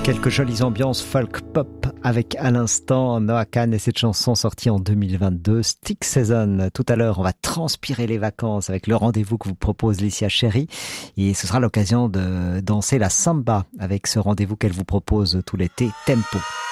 Quelques jolies ambiances folk pop avec à l'instant Noah Kahan et cette chanson sortie en 2022, Stick Season. Tout à l'heure, on va transpirer les vacances avec le rendez-vous que vous propose Licia Chéri et ce sera l'occasion de danser la samba avec ce rendez-vous qu'elle vous propose tout l'été, Tempo.